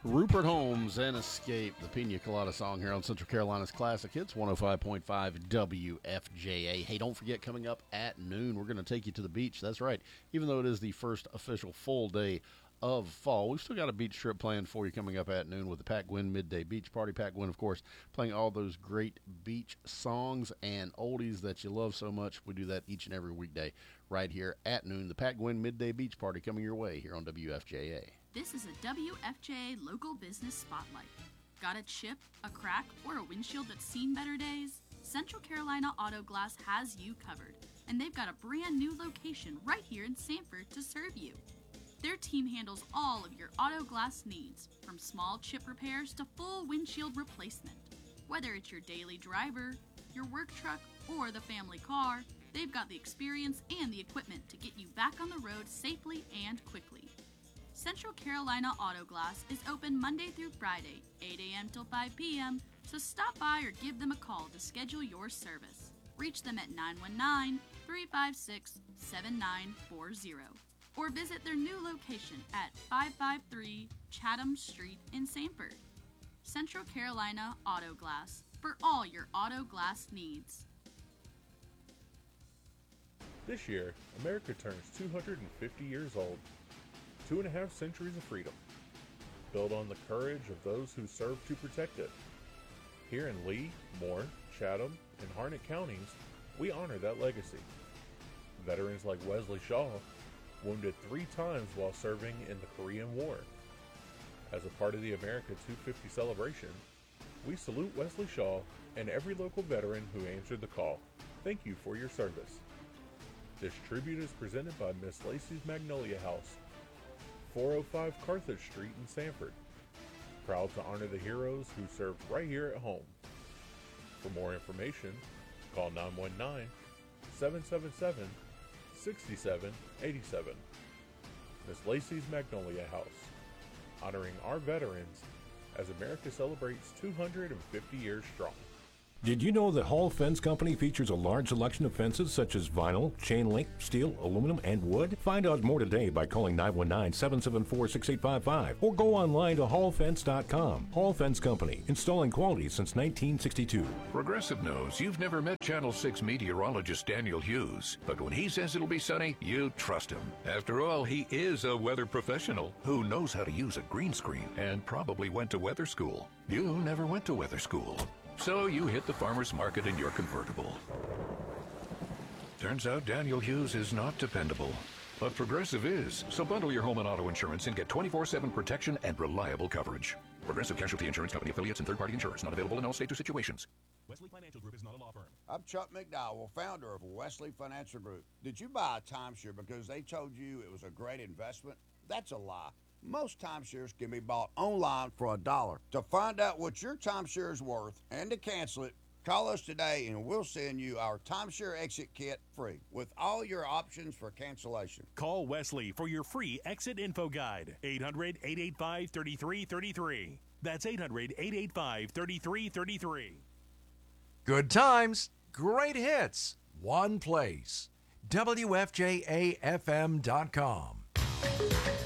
Rupert Holmes and Escape, the Pina Colada song here on Central Carolina's Classic Hits, 105.5 WFJA. Hey, don't forget, coming up at noon, we're going to take you to the beach. That's right. Even though it is the first official full day of fall, we've still got a beach trip planned for you coming up at noon with the Pat Gwynn Midday Beach Party. Pat Gwynn, of course, playing all those great beach songs and oldies that you love so much. We do that each and every weekday right here at noon. The Pat Gwynn Midday Beach Party coming your way here on WFJA. This is a WFJA Local Business Spotlight. Got a chip, a crack, or a windshield that's seen better days? Central Carolina Auto Glass has you covered, and they've got a brand new location right here in Sanford to serve you. Their team handles all of your auto glass needs, from small chip repairs to full windshield replacement. Whether it's your daily driver, your work truck, or the family car, they've got the experience and the equipment to get you back on the road safely and quickly. Central Carolina Auto Glass is open Monday through Friday, 8 a.m. till 5 p.m., so stop by or give them a call to schedule your service. Reach them at 919-356-7940 or visit their new location at 553 Chatham Street in Sanford. Central Carolina Auto Glass, for all your auto glass needs. This year, America turns 250 years old. 2.5 centuries of freedom, built on the courage of those who served to protect it. Here in Lee, Moore, Chatham, and Harnett counties, we honor that legacy. Veterans like Wesley Shaw, wounded 3 times while serving in the Korean War. As a part of the America 250 celebration, we salute Wesley Shaw and every local veteran who answered the call. Thank you for your service. This tribute is presented by Miss Lacey's Magnolia House, 405 Carthage Street in Sanford. Proud to honor the heroes who served right here at home. For more information, call 919-777-6787. Miss Lacey's Magnolia House, honoring our veterans as America celebrates 250 years strong. Did you know that Hall Fence Company features a large selection of fences such as vinyl, chain link, steel, aluminum, and wood? Find out more today by calling 919-774-6855 or go online to hallfence.com. Hall Fence Company, installing quality since 1962. Progressive knows you've never met Channel 6 meteorologist Daniel Hughes, but when he says it'll be sunny, you trust him. After all, he is a weather professional who knows how to use a green screen and probably went to weather school. You never went to weather school. So you hit the farmer's market in your convertible. Turns out Daniel Hughes is not dependable, but Progressive is. So bundle your home and auto insurance and get 24/7 protection and reliable coverage. Progressive Casualty Insurance Company affiliates and third-party insurers. Not available in all states or situations. Wesley Financial Group is not a law firm. I'm Chuck McDowell, founder of Wesley Financial Group. Did you buy a timeshare because they told you it was a great investment? That's a lie. Most timeshares can be bought online for $1. To find out what your timeshare is worth and to cancel it, call us today and we'll send you our timeshare exit kit free with all your options for cancellation. Call Wesley for your free exit info guide. 800-885-3333. That's 800-885-3333. Good times, great hits, one place. WFJAFM.com.